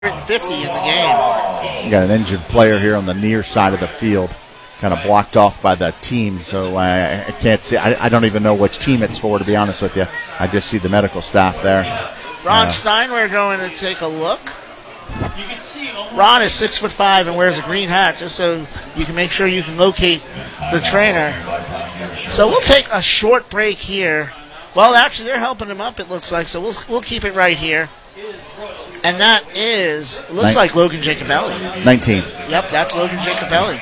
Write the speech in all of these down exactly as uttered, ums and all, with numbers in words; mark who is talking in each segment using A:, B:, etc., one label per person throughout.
A: fifty in the game.
B: You got an injured player here on the near side of the field, kind of blocked off by the team, so I, I can't see. I, I don't even know which team it's for, to be honest with you. I just see the medical staff there.
A: Ron
B: uh,
A: Stein, we're going to take a look. Ron is six foot five and wears a green hat, just so you can make sure you can locate the trainer. So we'll take a short break here. Well, actually, they're helping him up, it looks like, so we'll we'll keep it right here. And that is, it looks
B: Nin-
A: like Logan Jacobelli.
B: nineteen.
A: Yep, that's Logan Jacobelli.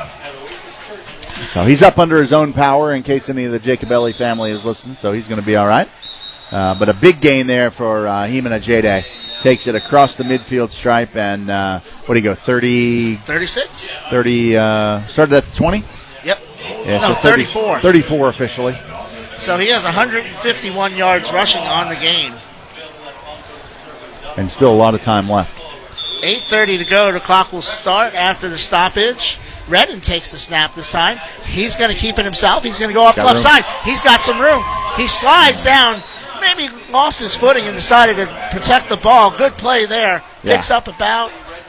B: So he's up under his own power in case any of the Jacobelli family is listening, so he's going to be all right. Uh, but a big gain there for uh, Heman Ajede. Takes it across the midfield stripe, and uh, what do you go, thirty?
A: thirty-six.
B: thirty, uh, started at the twenty?
A: Yep.
B: Yeah,
A: no,
B: so thirty,
A: thirty-four.
B: thirty-four officially.
A: So he has one hundred fifty-one yards rushing on the game.
B: And still a lot of time left.
A: eight thirty to go. The clock will start after the stoppage. Redden takes the snap this time. He's going to keep it himself. He's going to go off the left side. He's got some room. He slides down. Maybe lost his footing and decided to protect the ball. Good play there. Picks
B: yeah.
A: up about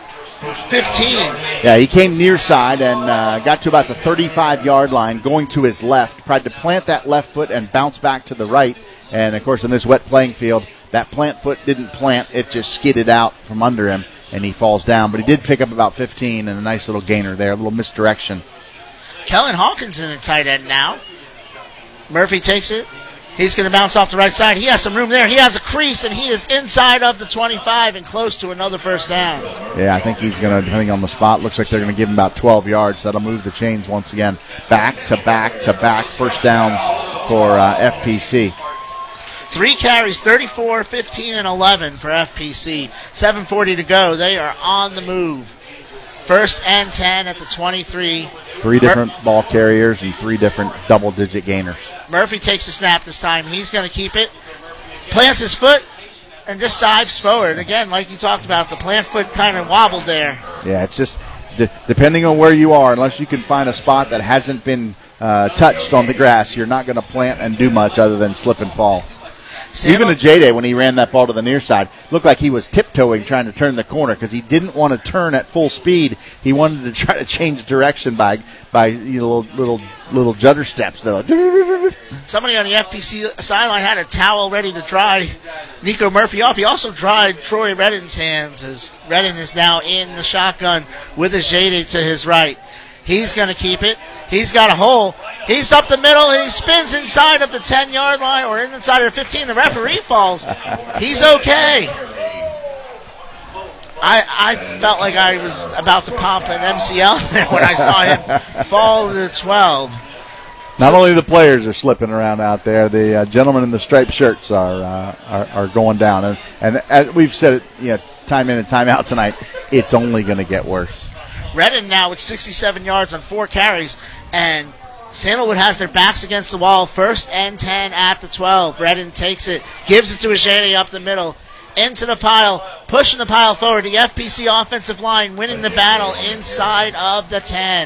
A: fifteen.
B: Yeah, he came near side and uh, got to about the thirty-five-yard line, going to his left. Tried to plant that left foot and bounce back to the right. And, of course, in this wet playing field, that plant foot didn't plant. It just skidded out from under him, and he falls down. But he did pick up about fifteen and a nice little gainer there, a little misdirection.
A: Kellen Hawkins in the tight end now. Murphy takes it. He's going to bounce off the right side. He has some room there. He has a crease, and he is inside of the twenty-five and close to another first down.
B: Yeah, I think he's going to, depending on the spot, looks like they're going to give him about twelve yards. That'll move the chains once again. Back to back to back first downs for uh, F P C.
A: Three carries, thirty-four, fifteen, and eleven for F P C. seven forty to go. They are on the move. First and ten at the twenty-three.
B: Three different Mur- ball carriers and three different double-digit gainers.
A: Murphy takes the snap this time. He's going to keep it. Plants his foot and just dives forward. Again, like you talked about, the plant foot kind of wobbled there.
B: Yeah, it's just de- depending on where you are, unless you can find a spot that hasn't been uh, touched on the grass, you're not going to plant and do much other than slip and fall. Sam Even Ajede, when he ran that ball to the near side, looked like he was tiptoeing trying to turn the corner because he didn't want to turn at full speed. He wanted to try to change direction by by you know, little little little judder steps.
A: Somebody on the F P C sideline had a towel ready to dry Nico Murphy off. He also dried Troy Redden's hands as Redden is now in the shotgun with Ajede to his right. He's going to keep it. He's got a hole. He's up the middle, and he spins inside of the ten-yard line or inside of the fifteen. The referee falls. He's okay. I I felt like I was about to pop an M C L there when I saw him fall to the twelve.
B: Not only the players are slipping around out there, the uh, gentlemen in the striped shirts are, uh, are are going down. And, and as we've said it, you know, time in and time out tonight, it's only going to get worse.
A: Redden now with sixty-seven yards on four carries, and Sandalwood has their backs against the wall. First and ten at the twelve. Redden takes it, gives it to Ajede up the middle, into the pile, pushing the pile forward. The F P C offensive line winning the battle inside of the ten.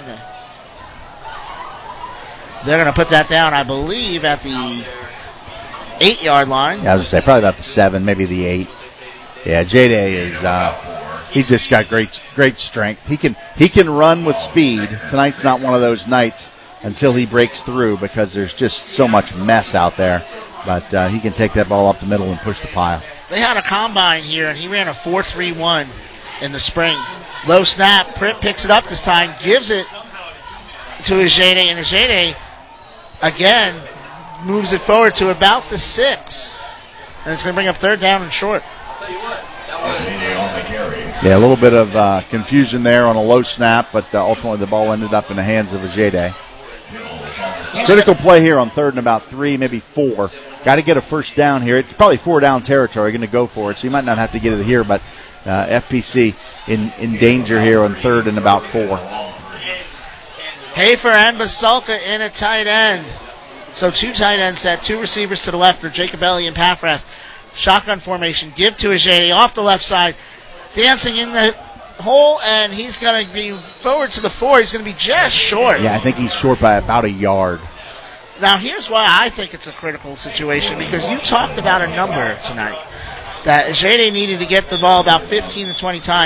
A: They're going to put that down, I believe, at the eight-yard line.
B: Yeah, I was going to say probably about the seven, maybe the eight. Yeah, Ajede is... Uh, He's just got great, great strength. He can he can run with speed. Tonight's not one of those nights until he breaks through because there's just so much mess out there. But uh, he can take that ball up the middle and push the pile.
A: They had a combine here, and he ran a four three one in the spring. Low snap. Pritt picks it up this time, gives it to Ajede, and Ajede, again, moves it forward to about the six. And it's going to bring up third down and short.
C: I'll tell you what, that was...
B: Yeah, a little bit of uh, confusion there on a low snap, but uh, ultimately the ball ended up in the hands of Ajede. Critical play here on third and about three, maybe four. Got to get a first down here. It's probably four down territory. Going to go for it, so you might not have to get it here, but uh, F P C in, in danger here on third and about four.
A: Hafer and Basulka in a tight end. So two tight ends set, two receivers to the left for Jacobelli and Paffrath. Shotgun formation, give to Ajede off the left side. Dancing in the hole, and he's going to be forward to the four. He's going to be just short.
B: Yeah, I think he's short by about a yard.
A: Now, here's why I think it's a critical situation, because you talked about a number tonight. that Jade needed to get the ball about fifteen to twenty times.